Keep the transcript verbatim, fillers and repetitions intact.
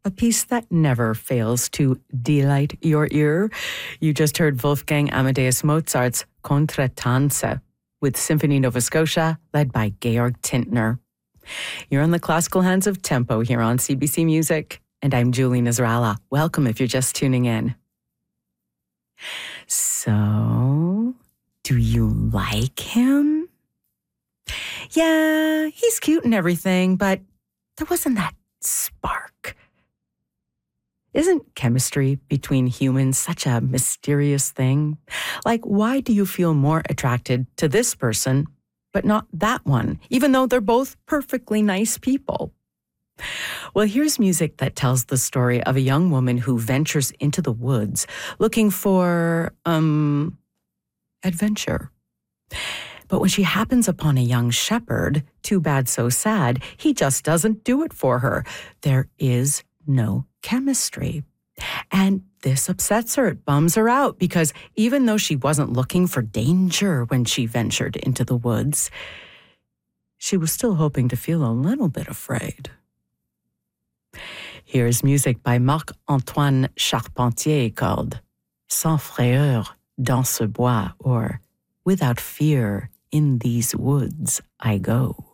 a piece that never fails to delight your ear. You just heard Wolfgang Amadeus Mozart's Contratanze with Symphony Nova Scotia, led by Georg Tintner. You're on the classical hands of tempo here on C B C Music, and I'm Julie Nasrallah. Welcome if you're just tuning in. So, do you like him? Yeah, he's cute and everything, but there wasn't that spark. Isn't chemistry between humans such a mysterious thing? Like, why do you feel more attracted to this person, but not that one, even though they're both perfectly nice people? Well, here's music that tells the story of a young woman who ventures into the woods looking for, um, adventure. But when she happens upon a young shepherd, too bad, so sad, he just doesn't do it for her. There is no chemistry. And this upsets her. It bums her out because even though she wasn't looking for danger when she ventured into the woods, she was still hoping to feel a little bit afraid. Here's music by Marc-Antoine Charpentier called Sans frayeur dans ce bois, or Without Fear in These Woods I Go.